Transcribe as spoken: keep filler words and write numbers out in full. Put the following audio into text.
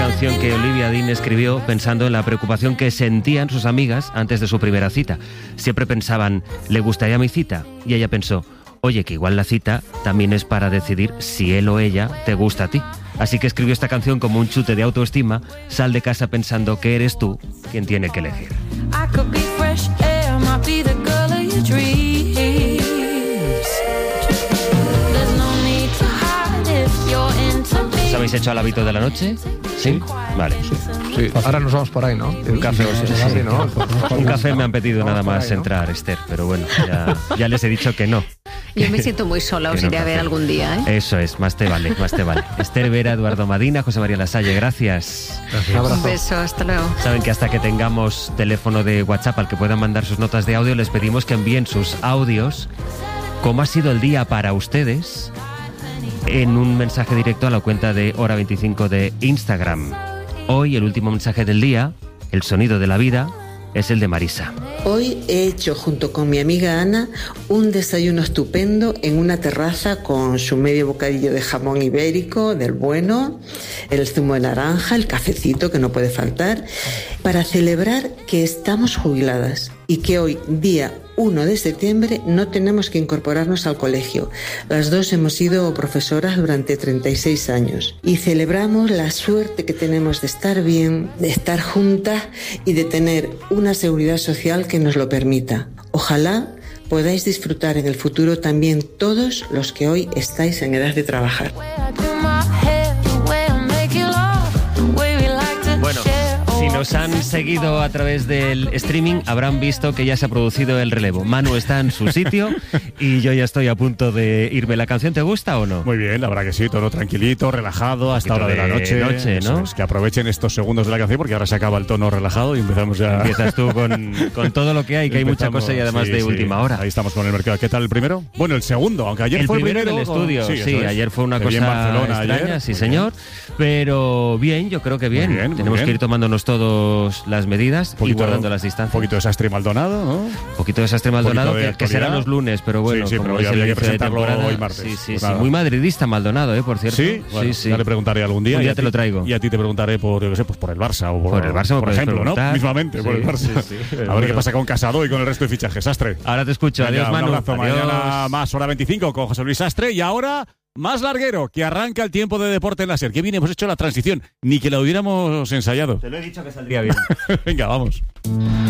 canción que Olivia Dean escribió pensando en la preocupación que sentían sus amigas antes de su primera cita. Siempre pensaban, ¿le gustaría mi cita? Y ella pensó, oye, que igual la cita también es para decidir si él o ella te gusta a ti. Así que escribió esta canción como un chute de autoestima. Sal de casa pensando que eres tú quien tiene que elegir. ¿Os habéis hecho al hábito de la noche? ¿Sí? Vale. Sí. Ahora nos vamos por ahí, ¿no? Un café, o sea, sí, ¿no? Un café me han pedido nada más ahí, ¿no? Entrar, Esther, pero bueno, ya, ya les he dicho que no. Yo me siento muy sola, os iré a ver algún día, ¿eh? Eso es, más te vale, más te vale. Esther Vera, Eduardo Madina, José María Lasalle, gracias. Gracias. Un beso, hasta luego. Saben que hasta que tengamos teléfono de WhatsApp al que puedan mandar sus notas de audio, les pedimos que envíen sus audios. ¿Cómo ha sido el día para ustedes? En un mensaje directo a la cuenta de Hora veinticinco de Instagram. Hoy el último mensaje del día, el sonido de la vida, es el de Marisa. Hoy he hecho junto con mi amiga Ana un desayuno estupendo en una terraza con su medio bocadillo de jamón ibérico, del bueno, el zumo de naranja, el cafecito que no puede faltar, para celebrar que estamos jubiladas y que hoy, día uno de septiembre, no tenemos que incorporarnos al colegio. Las dos hemos sido profesoras durante treinta y seis años y celebramos la suerte que tenemos de estar bien, de estar juntas y de tener una seguridad social que nos lo permita. Ojalá podáis disfrutar en el futuro también todos los que hoy estáis en edad de trabajar. Bueno, si nos han seguido a través del streaming, habrán visto que ya se ha producido el relevo. Manu está en su sitio y yo ya estoy a punto de irme. ¿La canción te gusta o no? Muy bien, la verdad que sí, todo tranquilito, relajado, hasta hora de, de la noche. noche ¿no? Es, que aprovechen estos segundos de la canción porque ahora se acaba el tono relajado y empezamos ya. Empiezas tú con, con todo lo que hay, que empezamos, hay mucha cosa y además sí, de sí. última hora. Ahí estamos con el mercado. ¿Qué tal el primero? Bueno, el segundo, aunque ayer el fue primero el primero del estudio. Sí, sí ayer fue una me cosa Barcelona, extraña, ayer. sí señor. Bien. Pero bien, yo creo que bien. bien Tenemos bien. que ir tomándonos todos las medidas poquito, y guardando las distancias. Un poquito de Sastre Maldonado, ¿no? Un poquito de Sastre Maldonado, que, que será los lunes, pero bueno, sí, sí, como pero es había el que presentarlo de hoy martes. Sí, sí, pues sí. Muy madridista Maldonado, ¿eh? Por cierto. Sí, bueno, sí, sí. Ya le preguntaré algún día. Un día te ti, lo traigo. Y a ti te preguntaré por, yo qué sé, pues por el Barça o por, por el Barça, por ejemplo, preguntar. ¿no? Mismamente, sí, por el Barça. Sí, sí. A ver bueno. qué pasa con Casado y con el resto de fichajes. Sastre. Ahora te escucho. Venga, adiós, Manu. Un abrazo. Adiós. Mañana más Hora veinticinco con José Luis Sastre y ahora más larguero, que arranca el tiempo de deporte en la SER. Qué bien hemos hecho la transición, ni que la hubiéramos ensayado. Te lo he dicho que saldría bien. Venga, vamos.